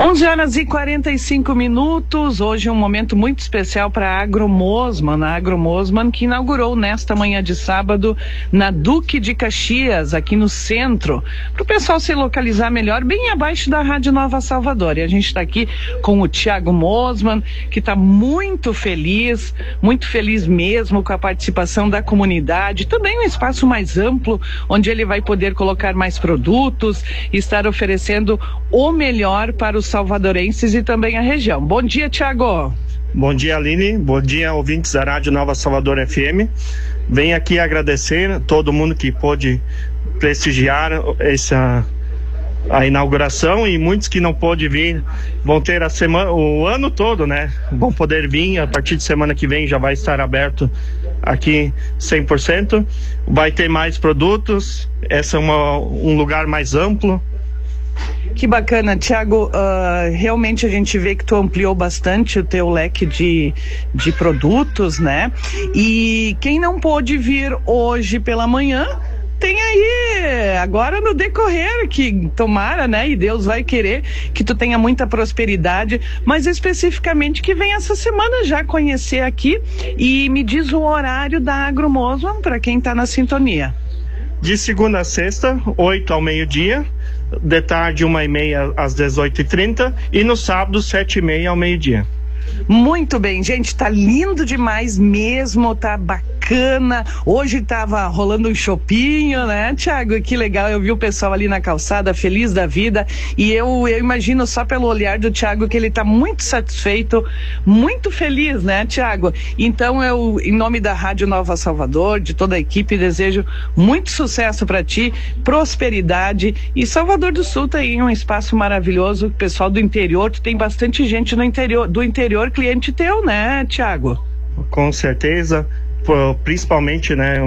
11h45. Hoje é um momento muito especial para a Agromosman, que inaugurou nesta manhã de sábado na Duque de Caxias, aqui no centro, para o pessoal se localizar melhor, bem abaixo da Rádio Nova Salvador. E a gente está aqui com o Thiago Mosman, que está muito feliz mesmo com a participação da comunidade, também um espaço mais amplo, onde ele vai poder colocar mais produtos e estar oferecendo o melhor para os salvadorenses e também a região. Bom dia, Thiago. Bom dia, Aline. Bom dia, ouvintes da Rádio Nova Salvador FM. Venho aqui agradecer a todo mundo que pôde prestigiar a inauguração, e muitos que não pôde vir vão ter o ano todo, né? Vão poder vir. A partir de semana que vem já vai estar aberto aqui 100%. Vai ter mais produtos. Esse é um lugar mais amplo. Que bacana, Thiago. Realmente a gente vê que tu ampliou bastante o teu leque de produtos, né? E quem não pôde vir hoje pela manhã, tem aí agora no decorrer, que tomara, né? E Deus vai querer que tu tenha muita prosperidade, mas especificamente que vem essa semana já conhecer aqui. E me diz o horário da Agromosman para quem tá na sintonia. De segunda a sexta, 8 ao meio-dia, de tarde 1h30 às 18h30 e no sábado 7h30 ao meio-dia. Muito bem, gente, tá lindo demais mesmo, tá bacana. Hoje tava rolando um chopinho, né, Thiago? Que legal, eu vi o pessoal ali na calçada, feliz da vida, e eu imagino só pelo olhar do Thiago que ele tá muito satisfeito, muito feliz, né, Thiago? Então eu, em nome da Rádio Nova Salvador, de toda a equipe, desejo muito sucesso para ti, prosperidade, e Salvador do Sul tá aí um espaço maravilhoso. O pessoal do interior, tu tem bastante gente do interior, cliente teu, né, Thiago? Com certeza, principalmente, né,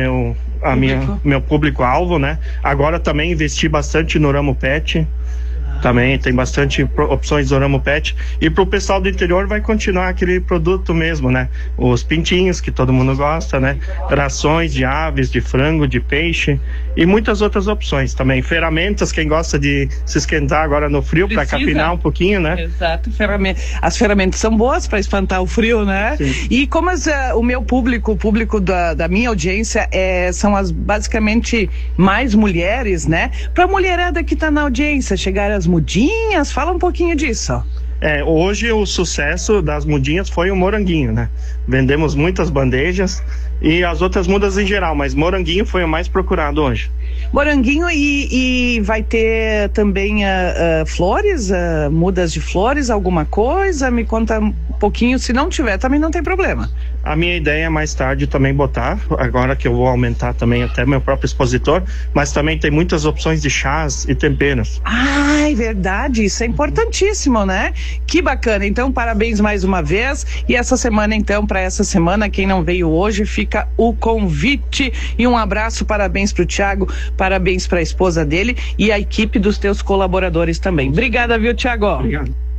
meu público-alvo, né? Agora também investi bastante no ramo pet. Também tem bastante opções do ramo pet. E pro pessoal do interior vai continuar aquele produto mesmo, né? Os pintinhos que todo mundo gosta, né? Rações de aves, de frango, de peixe e muitas outras opções também. Ferramentas, quem gosta de se esquentar agora no frio para capinar um pouquinho, né? Exato, as ferramentas são boas para espantar o frio, né? Sim. E como o meu público, o público da minha audiência são basicamente mais mulheres, né? Pra mulherada que tá na audiência, chegar às mudinhas, fala um pouquinho disso. Hoje o sucesso das mudinhas foi o moranguinho, né? Vendemos muitas bandejas e as outras mudas em geral, mas moranguinho foi o mais procurado hoje. Moranguinho, e vai ter também flores, mudas de flores, alguma coisa? Me conta um pouquinho, se não tiver também não tem problema. A minha ideia é mais tarde também botar, agora que eu vou aumentar também até meu próprio expositor, mas também tem muitas opções de chás e temperos. É verdade, isso é importantíssimo, né? Que bacana, então parabéns mais uma vez, e essa semana então, para essa semana, quem não veio hoje, fica o convite, e um abraço, parabéns pro Thiago, parabéns para a esposa dele e a equipe dos teus colaboradores também. Obrigada, viu, Thiago? Obrigado.